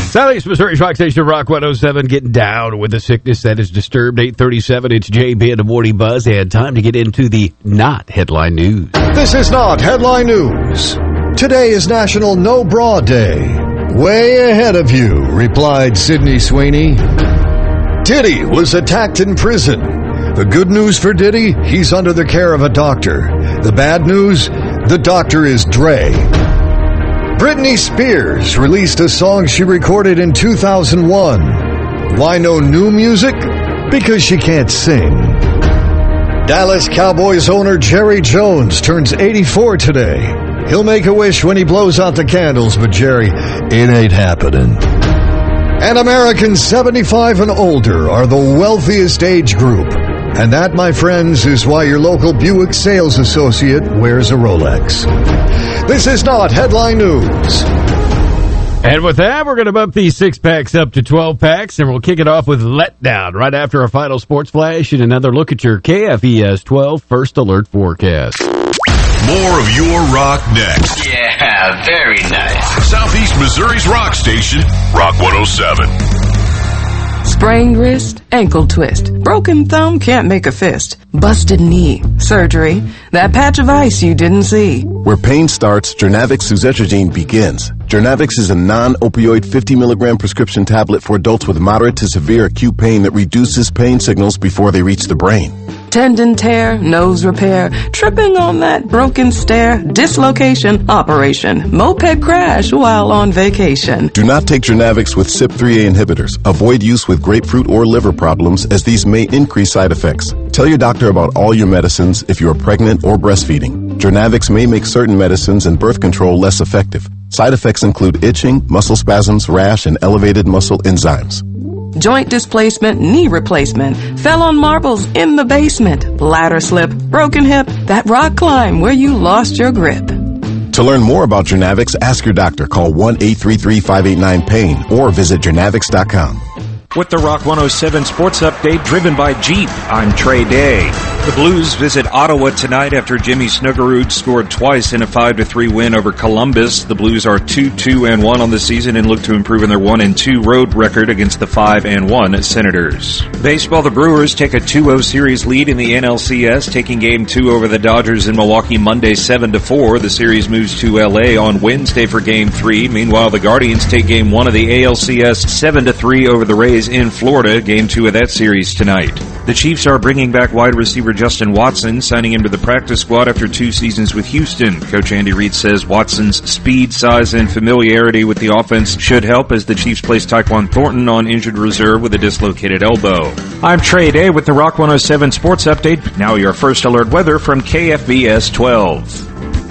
Southeast Missouri's Rock Station, Rock 107, getting down with the sickness that is disturbed. 8:37, it's JB and the Morning Buzz, and time to get into the not headline news. This is not headline news. Today is National No Bra Day. Way ahead of you, replied Sydney Sweeney. Diddy was attacked in prison. The good news for Diddy, he's under the care of a doctor. The bad news, the doctor is Dre. Britney Spears released a song she recorded in 2001. Why no new music? Because she can't sing. Dallas Cowboys owner Jerry Jones turns 84 today. He'll make a wish when he blows out the candles, but Jerry, it ain't happening. And Americans 75 and older are the wealthiest age group. And that, my friends, is why your local Buick sales associate wears a Rolex. This is not headline news. And with that, we're going to bump these 6-packs up to 12-packs, and we'll kick it off with Letdown right after our final sports flash and another look at your KFES 12 First Alert forecast. More of your rock next. Yeah, very nice. Southeast Missouri's rock station, Rock 107. Sprained wrist, ankle twist, broken thumb, can't make a fist, busted knee, surgery, that patch of ice you didn't see. Where pain starts, Jernavix suzetrigine begins. Jernavix is a non-opioid 50 milligram prescription tablet for adults with moderate to severe acute pain that reduces pain signals before they reach the brain. Tendon tear, nose repair, tripping on that broken stair, dislocation, operation, moped crash while on vacation. Do not take Jernavix with CYP3A inhibitors. Avoid use with grapefruit or liver problems, as these may increase side effects. Tell your doctor about all your medicines if you are pregnant or breastfeeding. Jernavix may make certain medicines and birth control less effective. Side effects include itching, muscle spasms, rash, and elevated muscle enzymes. Joint displacement, knee replacement, fell on marbles in the basement, ladder slip, broken hip, that rock climb where you lost your grip. To learn more about Jernavix, ask your doctor. Call 1-833-589-PAIN or visit Jernavix.com. With the Rock 107 Sports Update driven by Jeep, I'm Trey Day. The Blues visit Ottawa tonight after Jimmy Snuggerud scored twice in a 5-3 win over Columbus. The Blues are 2-2-1 on the season and look to improve in their 1-2 road record against the 5-1 Senators. Baseball, the Brewers take a 2-0 series lead in the NLCS, taking Game 2 over the Dodgers in Milwaukee Monday 7-4. The series moves to LA on Wednesday for Game 3. Meanwhile, the Guardians take Game 1 of the ALCS 7-3 over the Rays in Florida. Game 2 of that series tonight. The Chiefs are bringing back wide receiver Justin Watson, signing him to the practice squad after 2 seasons with Houston. Coach Andy Reid says Watson's speed, size, and familiarity with the offense should help as the Chiefs place Tyquan Thornton on injured reserve with a dislocated elbow. I'm Trey Day with the Rock 107 Sports Update. Now your First Alert weather from KFBS 12.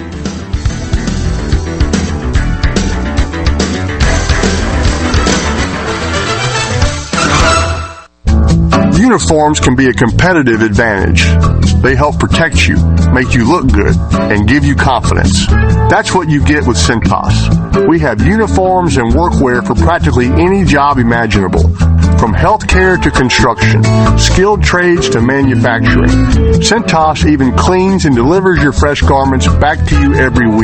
Uniforms can be a competitive advantage. They help protect you, make you look good, and give you confidence. That's what you get with Cintas. We have uniforms and workwear for practically any job imaginable, from healthcare to construction, skilled trades to manufacturing. Cintas even cleans and delivers your fresh garments back to you every week.